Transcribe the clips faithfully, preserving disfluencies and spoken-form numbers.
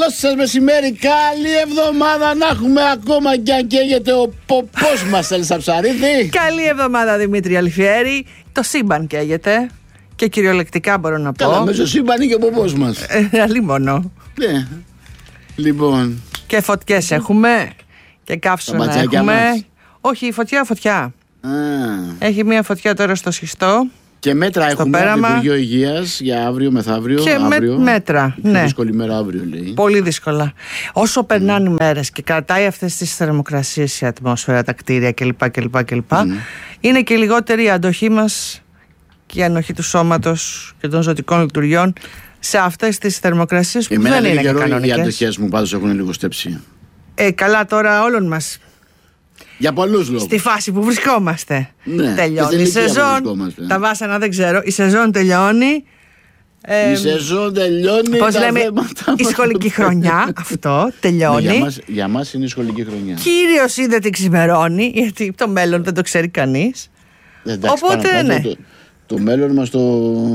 Καλό σας μεσημέρι, καλή εβδομάδα να έχουμε, ακόμα και αν καίγεται ο ποπός μας, Έλσα Ψαρίδη. Καλή εβδομάδα, Δημήτρη Αλφιέρη. Το σύμπαν καίγεται και κυριολεκτικά μπορώ να πω. Καλά, μέσα στο σύμπαν είναι και ο ποπός μας. Ε, αλλή μόνο. Ναι. Λοιπόν. Και φωτιές έχουμε και καύσωνα έχουμε. Μας. Όχι, φωτιά, φωτιά. Α. Έχει μια φωτιά τώρα στο Σχιστό. Και μέτρα έχουμε από το Υπουργείο Υγείας για αύριο μεθαύριο. Και αύριο. Με, μέτρα. Πιο ναι. δύσκολη μέρα αύριο, λέει. Πολύ δύσκολα. Όσο περνάνε οι mm. μέρες και κρατάει αυτές τις θερμοκρασίες η ατμόσφαιρα, τα κτίρια κλπ. κλπ, κλπ mm. είναι και λιγότερη η αντοχή μας και η ανοχή του σώματος και των ζωτικών λειτουργιών σε αυτές τις θερμοκρασίες που Εμένα δεν είναι καιρό, κανονικές. Οι αντοχές μου πάντως έχουν λίγο στέψει. Ε, καλά τώρα όλων μας. Για πολλούς λόγους. Στη φάση που βρισκόμαστε. Ναι, τελειώνει η σεζόν. Τα βάσανα δεν ξέρω. Η σεζόν τελειώνει. Ε, η σεζόν τελειώνει. Πώς λέμε, η σχολική χρονιά. Αυτό τελειώνει. Ναι, για, μας, για μας είναι η σχολική χρονιά. Κύριος είδε τι ξημερώνει, γιατί το μέλλον δεν το ξέρει κανείς. Εντάξει, οπότε πάνω, ναι. Το, το μέλλον μας το.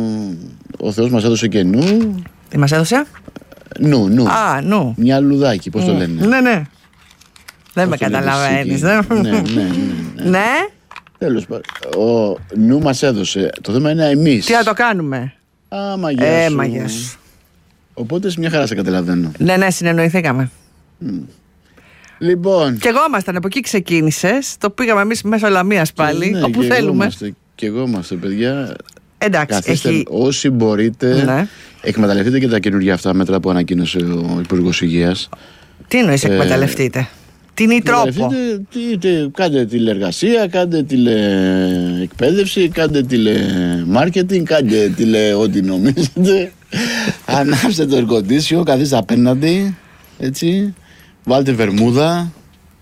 Ο Θεός μας έδωσε και νου. Τι μας έδωσε? Νου, νου. Α, νου. Μια λουδάκι, πώς mm. το λένε. Ναι, ναι. Δεν με καταλαβαίνεις. Ναι, ναι, ναι, ναι, ναι. ναι. Τέλος πάντων. Ο νου μας έδωσε. Το θέμα είναι εμείς. Τι να το κάνουμε. Α, μαγιά ε, σου. μαγιά σου. Οπότε μια χαρά σε καταλαβαίνω. Ναι, ναι, συνεννοηθήκαμε. Mm. Λοιπόν. Κι εγώ ήμασταν, από εκεί ξεκίνησες. Το πήγαμε εμείς μέσω Λαμίας πάλι, ναι, όπου και θέλουμε. Εγώ είμαστε, και εγώ είμαστε, παιδιά. Εντάξει, καθίστε, έχει... όσοι μπορείτε, ναι. εκμεταλλευτείτε και τα καινούργια αυτά μέτρα που ανακοίνωσε ο Υπουργός Υγείας. Τι εννοείς ε, εκμεταλλευτείτε? Τι είναι η τρόπο? Τι, τι, κάντε τηλεεργασία, κάντε τηλεεκπαίδευση, κάντε τηλεμάρκετινγκ, κάντε τηλε ό,τι νομίζετε. Ανάψτε το εργοτήσιο, καθίστε απέναντι, έτσι. Βάλτε βερμούδα,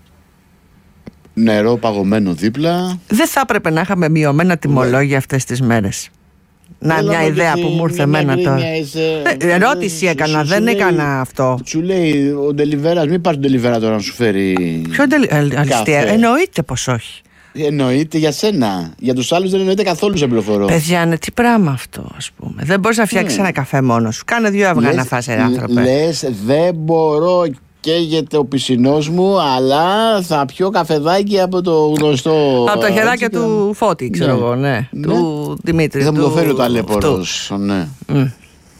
νερό παγωμένο δίπλα. Δεν θα έπρεπε να είχαμε μειωμένα τιμολόγια αυτές τις μέρες? Να, Έλα, μια ιδέα που μου ήρθε εμένα τώρα. Είσαι... Ε, ερώτηση έκανα, δεν λέει, έκανα αυτό. Σου λέει ο Ντελιβέρας, μην πάρει τον Ντελιβέρα τώρα να σου φέρει. Ποιο Ντελιβέρα? Εννοείται πως όχι. Εννοείται για σένα. Για τους άλλους δεν εννοείται καθόλου, σε πληροφορώ. Παιδιά, είναι τι πράγμα αυτό, ας πούμε. Δεν μπορείς να φτιάξεις yeah. ένα καφέ μόνος σου. Κάνε δύο αυγά να φας, ρε άνθρωπε. Λες, δεν μπορώ. Καίγεται ο πισινός μου, αλλά θα πιω καφεδάκι από το γνωστό. Από τα χεράκια του Φώτη, ξέρω εγώ, ναι. ναι. ναι. Του Δημήτρη. Θα μου το φέρει ο ταλέπορος. Ναι. Mm.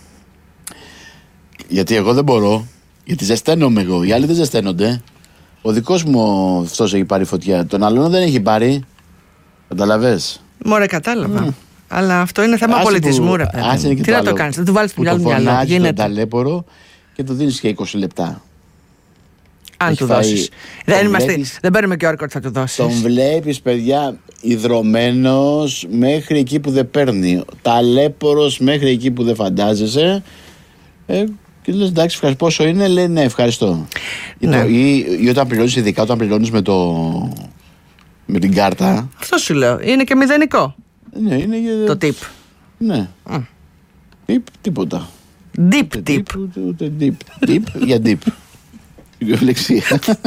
Γιατί εγώ δεν μπορώ. Γιατί ζεσταίνομαι εγώ. Οι άλλοι δεν ζεσταίνονται. Ο δικός μου αυτός έχει πάρει φωτιά. Τον άλλον δεν έχει πάρει. Καταλαβες? Μωρέ, κατάλαβα. Mm. Αλλά αυτό είναι θέμα άσε πολιτισμού, που, ρε παιδί. Τι να το κάνεις, δεν του βάλεις την άλλη μυαλό. Γίνεται τον ταλέπορο και του δίνεις και είκοσι λεπτά. Αν του δώσεις. Δεν, είμαστε, δεν παίρνουμε και όρκο ότι θα του δώσεις. Τον βλέπεις, παιδιά, ιδρωμένος μέχρι εκεί που δεν παίρνει. Ταλέπορος μέχρι εκεί που δεν φαντάζεσαι. Ε, και λες, εντάξει, ευχαριστώ. Πόσο είναι? Λέει, ναι, ευχαριστώ. Ναι. Ή, ή, ή όταν πληρώνεις, ειδικά όταν πληρώνεις με, το, με την κάρτα. Αυτό σου λέω. Είναι και μηδενικό. Ναι, είναι για... το tip. Ναι. Mm. Tip, τίποτα. Deep ούτε tip. Ούτε, ούτε, ούτε deep. Tip για deep. Βιβλεξία.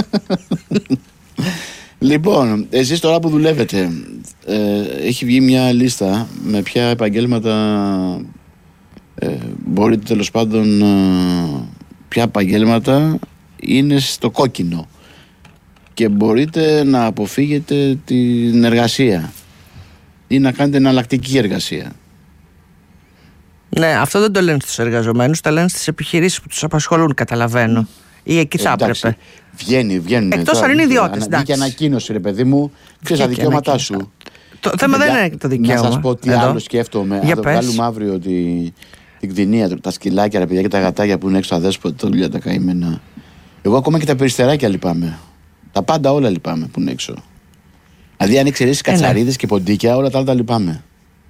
Λοιπόν, εσείς τώρα που δουλεύετε, ε, έχει βγει μια λίστα με ποια επαγγέλματα ε, μπορείτε, τέλος πάντων, ε, ποια επαγγέλματα είναι στο κόκκινο και μπορείτε να αποφύγετε την εργασία ή να κάνετε εναλλακτική εργασία. Ναι, αυτό δεν το λένε στους εργαζομένους, το λένε στις επιχειρήσεις που τους απασχολούν, καταλαβαίνω. Ή εκεί θα εντάξει, έπρεπε. Βγαίνει, βγαίνει. Εκτός αν είναι ιδιώτες. Βγήκε ανακοίνωση, ρε παιδί μου, ξέρεις τα δικαιώματά σου. Το θέμα δεν είναι το δικαίωμα. Να σας πω τι εδώ άλλο σκέφτομαι. Για Αν το βγάλουμε αύριο τη, την κτηνία, τα σκυλάκια, ρε παιδιά, και τα γατάκια που είναι έξω αδέσποτα, τα δουλειά τα καημένα. Εγώ ακόμα και τα περιστεράκια λυπάμαι. Τα πάντα όλα λυπάμαι που είναι έξω. Δηλαδή, αν εξαιρέσεις κατσαρίδες και ποντίκια, όλα τα άλλα τα λυπάμαι.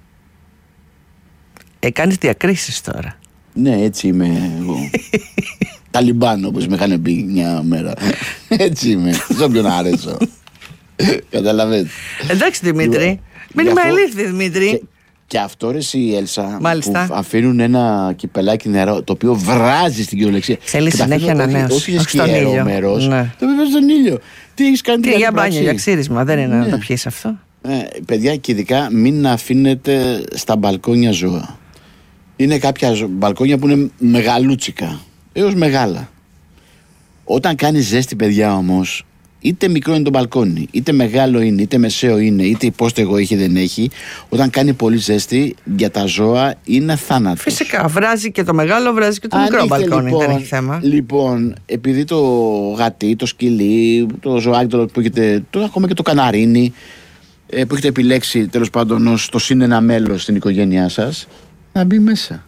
Ε, κάνεις διακρίσεις τώρα. Ναι, έτσι είμαι εγώ. Ταλιμπάν, όπως με είχαν πει μια μέρα. Έτσι είμαι. Σε όποιον αρέσω. Καταλαβαίνετε. Εντάξει, Δημήτρη. Μην είμαι αλήθεια, Δημήτρη. Και, και αυτό ρε η Έλσα. Μάλιστα. Που αφήνουν ένα κυπελάκι νερό το οποίο βράζει στην κυριολεξία. Θέλει συνέχεια ανανέωση. Όχι, όχι στον ήλιο. Μέρος, ναι. Το βεβαίως στον ήλιο. Τι έχεις κάνει? Τι για μπάνιο, για ξύρισμα. Δεν είναι ναι. να το πιείς αυτό. Ε, παιδιά, και ειδικά μην αφήνετε στα μπαλκόνια ζώα. Είναι κάποια μπαλκόνια που είναι μεγαλούτσικα έως μεγάλα. Όταν κάνει ζέστη, παιδιά, όμως, είτε μικρό είναι το μπαλκόνι, είτε μεγάλο είναι, είτε μεσαίο είναι, είτε υπόστεγο έχει δεν έχει, όταν κάνει πολύ ζέστη, για τα ζώα είναι θάνατος. Φυσικά, βράζει και το μεγάλο, βράζει και το Ανοίχτε, μικρό μπαλκόνι, λοιπόν, δεν έχει θέμα. Λοιπόν, επειδή το γατί, το σκυλί, το ζωάκι, το, που έχετε, το, ακόμα και το καναρίνι, που έχετε επιλέξει τέλος πάντων ως το συν ένα μέλος στην οικογένειά σας, να μπει μέσα.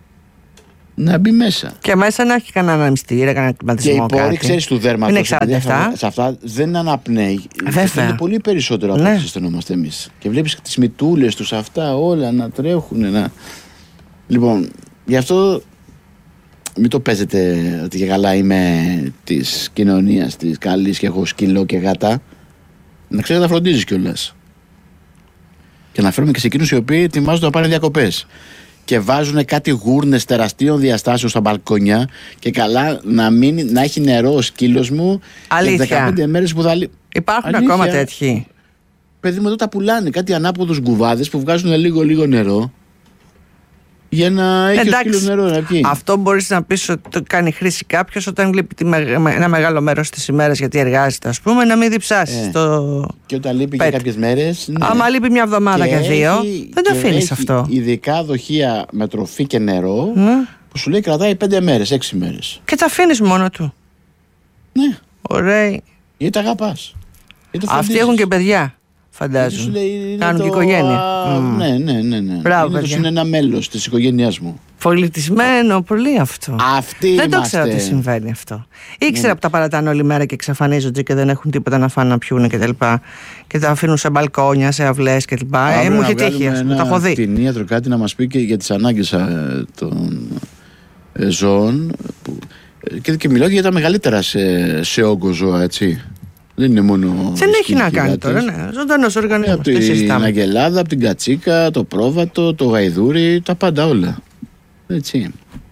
Να μπει μέσα. Και μέσα να έχει κανένα μυστήριο, κανένα κλιματισμό. Και η πόρη, ξέρεις, του δέρματος, είναι αυτά. Σε αυτά δεν αναπνέει. Βέβαια. Είναι πολύ περισσότερο από ναι. όσο αισθανόμαστε εμείς. Και βλέπεις τις μυτούλες τους αυτά όλα να τρέχουν. Να... Λοιπόν, γι' αυτό μην το παίζετε ότι και καλά είμαι της κοινωνίας της καλής και έχω σκύλο και γάτα. Να ξέρεις να τα φροντίζεις κιόλας. Και να φέρουμε και σε εκείνους οι οποίοι ετοιμάζονται να πάνε διακοπές και βάζουν κάτι γούρνες τεραστίων διαστάσεων στα μπαλκόνια και καλά να, μην, να έχει νερό ο σκύλος μου. Αλήθεια. Και δεκαπέντε μέρες που θα... Υπάρχουν Αλήθεια. Ακόμα τέτοιοι. Παιδί μου, εδώ τα πουλάνε κάτι ανάποδους γκουβάδες που βγάζουν λίγο λίγο νερό για να έχει Εντάξει, ο σκύλος νερό να πιει. Αυτό μπορείς να πεις ότι το κάνει χρήση κάποιος όταν λείπει τη, ένα μεγάλο μέρος της ημέρας γιατί εργάζεται, ας πούμε, να μην διψάσει. Ε. Το... Και όταν λείπει πέτ. Και κάποιες μέρες. Ναι. Άμα λείπει μια εβδομάδα και, και δύο, έχει, δεν το αφήνεις αυτό. Ειδικά δοχεία με τροφή και νερό mm. που σου λέει κρατάει πέντε μέρες, έξι μέρες. Και τα αφήνεις μόνο του. Ναι. Ωραία. Γιατί τα αγαπάς. Αυτοί έχουν και παιδιά. Φαντάζομαι. Κάνουν και οικογένεια. Α, mm. Ναι, ναι, ναι. ναι. Μπράβο, είναι, είναι ένα μέλος της οικογένειας μου. Πολιτισμένο, πολύ αυτό. Αυτοί δεν είμαστε. το ξέρω ότι συμβαίνει αυτό. Ήξερα ναι. που τα παρατάνε όλη μέρα και εξαφανίζονται και δεν έχουν τίποτα να φάνε, να πιούνε κτλ. Και, και τα αφήνουν σε μπαλκόνια, σε αυλές κτλ. Ε, μου έχει τύχει, α πούμε, τα έχω δει. Την ίατρο κάτι να μας πει και για τις ανάγκες των ε, ζώων. Που, και, και μιλάω και για τα μεγαλύτερα σε, σε όγκο ζώα, έτσι. Δεν είναι μόνο. Δεν έχει να κάνει τώρα, ναι. Ζωντανός οργανισμός. Από την αγελάδα, από την κατσίκα, το πρόβατο, το γαϊδούρι, τα πάντα όλα. Έτσι.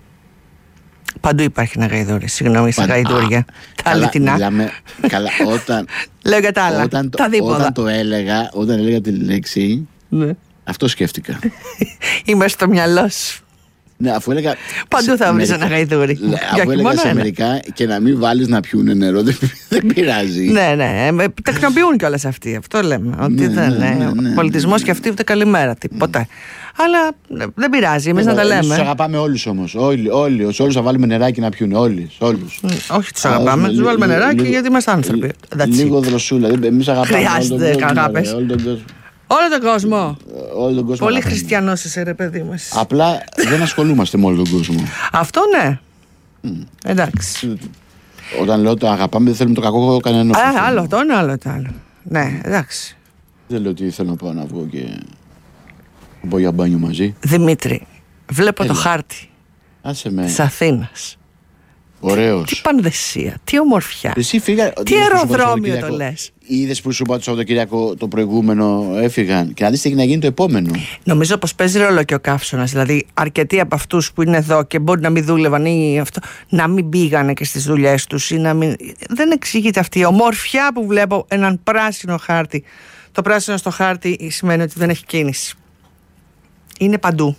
Παντού υπάρχει ένα γαϊδούρι. Συγγνώμη, σε γαϊδούρια. Τα αληθινά. Καλά, όταν. Λέω για τα άλλα. Όταν, τα δίποτα. Όταν το έλεγα, όταν έλεγα τη λέξη. Ναι. Αυτό σκέφτηκα. Είμαι στο μυαλό σου. Ναι, αφού έλεγα. Παντού θα βρει ένα γαϊδούρι. Αφού έλεγα σε Αμερικά και να μην βάλει να πιούνε νερό, δεν, δεν πειράζει. Ναι, ναι. Τεκνοποιούν κιόλας αυτοί. Αυτό λέμε. Ότι ναι, δεν ναι, είναι. Ναι, ναι, πολιτισμός ναι. και αυτοί ούτε καλημέρα. Ποτέ. Αλλά δεν πειράζει. Εμείς να τα λέμε. Τους αγαπάμε όλους όμως. Όλοι, όλοι. Όλους θα βάλουμε νεράκι να πιούνε. Όλοι. Όλους. Όχι, τους αγαπάμε. Τους βάλουμε νεράκι γιατί είμαστε άνθρωποι. Λίγο δροσούλα. Εμείς αγαπάμε. Χρειάζεται αγάπες. Όλο τον κόσμο. Όλο τον κόσμο. Πολύ χριστιανός είσαι, ρε παιδί μας. Απλά δεν ασχολούμαστε με όλο τον κόσμο. Αυτό ναι. Mm. Εντάξει. Όταν λέω το αγαπάμε, δεν θέλουμε το κακό κανένα. Α, άλλο το ένα, άλλο το άλλο. Ναι, εντάξει. Δεν λέω ότι θέλω να πάω να βγω και να πω για μπάνιο μαζί. Δημήτρη, βλέπω Έλα. το χάρτη της Αθήνας. Ωραίος. Τι πανδεσία, τι ομορφιά. Εσύ φύγα, τι αεροδρόμιο το λες. Είδες που σου είπα το Σαββατοκύριακο το προηγούμενο έφυγαν και να δεις τι έχει να γίνει το επόμενο. Νομίζω πως παίζει ρόλο και ο καύσωνας. Δηλαδή, αρκετοί από αυτούς που είναι εδώ και μπορεί να μην δούλευαν ή αυτό, να μην πήγανε και στις δουλειές τους ή να μην. Δεν εξηγείται αυτή η ομορφιά που βλέπω έναν πράσινο χάρτη. Το πράσινο στο χάρτη σημαίνει ότι δεν έχει κίνηση. Είναι παντού.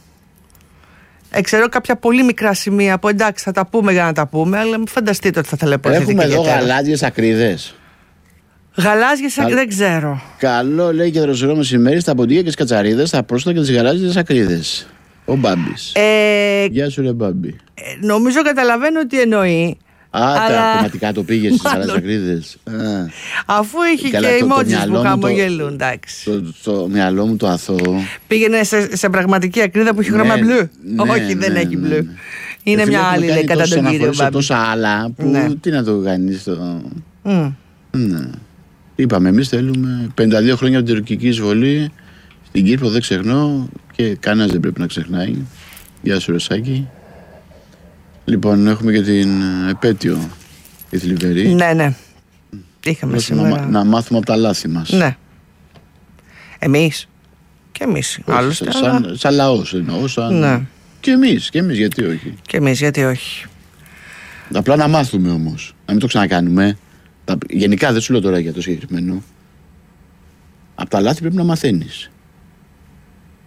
Ξέρω κάποια πολύ μικρά σημεία που εντάξει θα τα πούμε για να τα πούμε, αλλά μην φανταστείτε ότι θα ταλαιπωρηθείτε. Έχουμε εδώ γαλάζιες ακρίδες. Γαλάζιες ακρίδες δεν ξέρω. Καλό λέει και δροσερό μεσημέρι στα ποντίκια και τις κατσαρίδες, στα πρόσθετα και τις γαλάζιες ακρίδες. Ο Μπάμπης. Ε, Γεια σου, ρε Μπάμπη. Ε, νομίζω καταλαβαίνω τι εννοεί. Α, αλλά... τα κομματικά το πήγε στις γαλάζιες ακρίδες. Αφού έχει Καλά, και το, emojis που χαμογελούν, εντάξει. Το, το, το μυαλό μου το αθώο. Πήγαινε σε, σε πραγματική ακρίδα που έχει ναι, χρώμα μπλου. Ναι, όχι, ναι, δεν ναι, έχει μπλου. Ναι, ναι. Είναι ε, μια άλλη, λέει, κατά τον κύριο Μπάμπη. Τόσα άλλα που ναι. Τι να το κάνεις το... Mm. Ναι. Είπαμε, εμείς θέλουμε πενήντα δύο χρόνια από την τουρκική εισβολή στην Κύπρο, δεν ξεχνώ και κανένας δεν πρέπει να ξεχνάει. Γεια σου, Ρωσάκη. Λοιπόν, έχουμε και την επέτειο η θλιβερή. Ναι, ναι. Είχαμε σήμερα. Να, να μάθουμε από τα λάθη μας. Ναι. Εμείς. Και εμείς. Άλλωστε. Σαν, αλλά... σαν, σαν λαός εννοώ. Σαν... Ναι. Και εμείς, και εμείς, γιατί όχι. Και εμείς, γιατί όχι. Απλά να μάθουμε όμως. Να μην το ξανακάνουμε. Τα... Γενικά δεν σου λέω τώρα για το συγκεκριμένο. Από τα λάθη πρέπει να μαθαίνεις.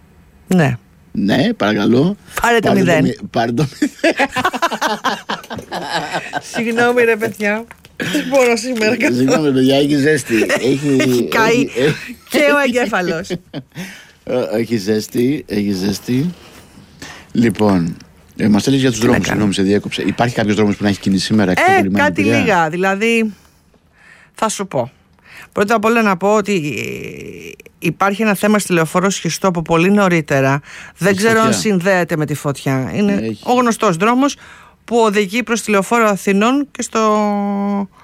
Ναι. Ναι, παρακαλώ. Πάρε το μηδέν. Πάρε το μηδέν. Συγγνώμη ρε παιδιά. Δεν μπορώ σήμερα καθόλου. Συγγνώμη παιδιά, έχει ζέστη. Έχει καεί και ο εγκέφαλος. Έχει ζέστη, έχει ζέστη. Λοιπόν, ε, μας έλεγες για τους δρόμους, συγγνώμη σε διέκοψε. Υπάρχει κάποιος δρόμος που να έχει κινήσει σήμερα? Ε, κάτι λίγα, δηλαδή θα σου πω. Πρώτα απ' όλα να πω ότι υπάρχει ένα θέμα στη Λεωφόρο Σχιστό από πολύ νωρίτερα. Δεν η ξέρω φωτιά. αν συνδέεται με τη φωτιά. Είναι Έχει. ο γνωστός δρόμος που οδηγεί προς τη Λεωφόρο Αθηνών και στο